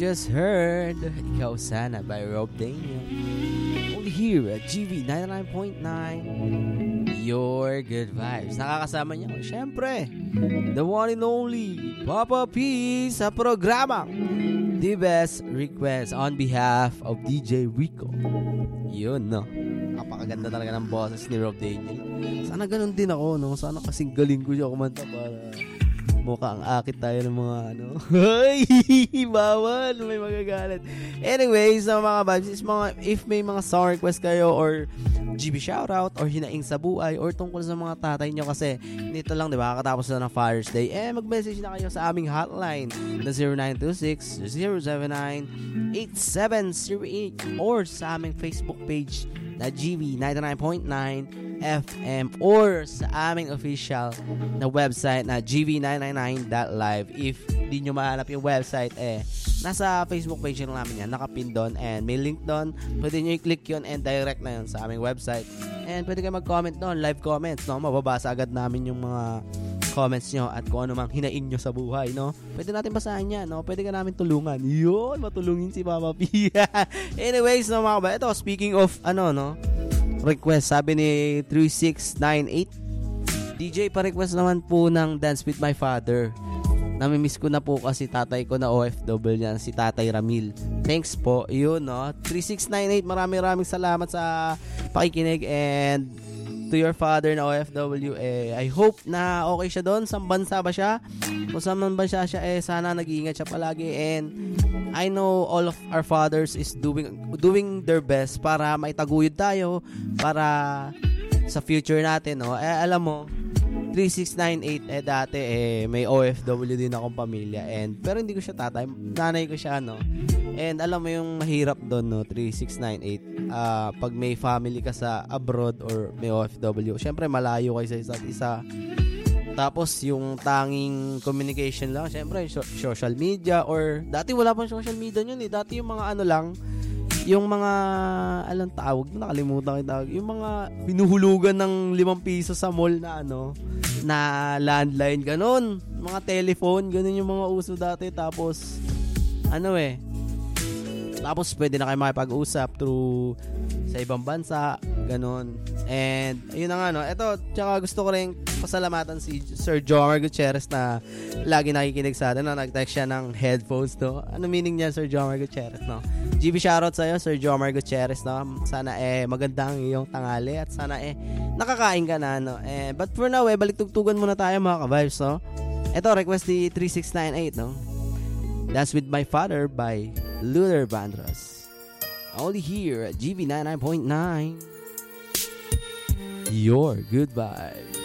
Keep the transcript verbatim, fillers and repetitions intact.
just heard Ikaw Sana by Rob Daniel. Only here at G V ninety-nine point nine, Your Good Vibes. Nakakasama niyo, syempre, the one and only Papa P sa programa The Best Request on behalf of D J Rico. Yun, no? Napakaganda talaga ng boses ni Rob Daniel. Sana ganun din ako, no? Sana kasing galing ko siya kumanta para mukhang akit tayo ng mga ano. Ay, bawal, may magagalit. Anyways, sa mga vibes, is mga, if may mga song request kayo or G B shoutout or hinaing sa buhay or tungkol sa mga tatay nyo kasi nito lang, di ba, kakatapos na ng Father's Day, eh, mag-message na kayo sa aming hotline na zero nine two six, zero seven nine, eight seven zero eight or sa aming Facebook page na G V ninety-nine point nine F M or sa aming official na website na G V nine nine nine dot live. If di nyo mahanap yung website, eh, nasa Facebook page lang namin yan, nakapin doon and may link doon. Pwede nyo i-click yun and direct na yun sa aming website. And pwede kayo mag-comment doon, live comments, no? Mababasa agad namin yung mga comments nyo at kung ano mang hinain nyo sa buhay, no? Pwede natin basahin yan, no? Pwede ka namin tulungan. Yun, matulungin si Papa P. Anyways, no, mga ba, ito, speaking of, ano, no? Request, sabi ni three six nine eight, D J, pa-request naman po ng Dance with My Father. Namimiss ko na po kasi tatay ko na O F W yan, si Tatay Ramil. Thanks po. Yun, no? three six nine eight, maraming maraming salamat sa pakikinig and to your father na O F W. Eh, I hope na okay siya doon. Saan bansa ba siya? Kung saan man bansa siya, eh, sana nag-iingat siya palagi. And I know all of our fathers is doing doing their best para maitaguyod tayo para sa future natin, no? Eh, alam mo, three six nine eight, eh, dati, eh, may O F W din akong pamilya. And, pero hindi ko siya tatay. Nanay ko siya, no? And, alam mo yung mahirap doon, no? three six nine eight. Uh, pag may family ka sa abroad or may O F W, syempre, malayo kayo sa isa't isa. Tapos, yung tanging communication lang, syempre, so- social media or, dati wala pang social media yun, eh. Dati yung mga ano lang, yung mga, alang tawag, nakalimutan ko yung tawag, yung mga pinuhulugan ng limang piso sa mall na ano, na landline, ganun. Mga telephone, ganun yung mga uso dati. Tapos, ano eh, tapos pwede na kayo makipag-usap through sa ibang bansa, ganun. And, ayun na nga, no. Ito, tsaka gusto ko rin pasalamatan si Sir Jomar Gutierrez na lagi nakikinig sa atin, no? Nag-text siya ng headphones, no? Ano meaning niya, Sir Jomar Gutierrez, no? G B shoutout sa'yo, Sir Jomar Gutierrez, no? Sana, eh, magandang iyong tangali at sana, eh, nakakain ka na, no? Eh, but for now, eh, balik tugtugan muna tayo, mga ka-vibes, no? Ito, request ni three six nine eight, no? Dance with My Father by Luther Vandross. Only here at G V ninety-nine point nine, Your Good Vibes.